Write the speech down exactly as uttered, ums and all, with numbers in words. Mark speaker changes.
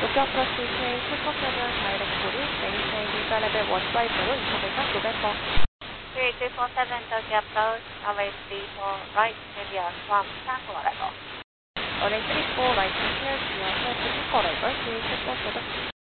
Speaker 1: Look up plus two three, triple seven, direct police, maintain visa level one five zero, information November.
Speaker 2: three two four seven Tokyo approach, runway three four right, clear from Tango arrival.
Speaker 1: Runway three four right, clear, clear, clear, clear, arrival, three triple seven.